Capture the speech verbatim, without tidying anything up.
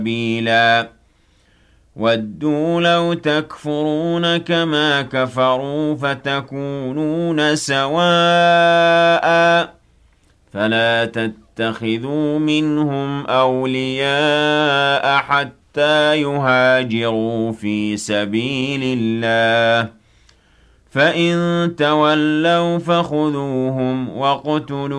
سبيلا وَدُّوا لَوْ تَكْفُرُونَ كَمَا كَفَرُوا فَتَكُونُونَ سَوَاءً فَلَا تَتَّخِذُوا مِنْهُمْ أَوْلِيَاءَ حَتَّى يُهَاجِرُوا فِي سَبِيلِ اللَّهِ فَإِن تَوَلَّوْا فَخُذُوهُمْ وَاقْتُلُوهُمْ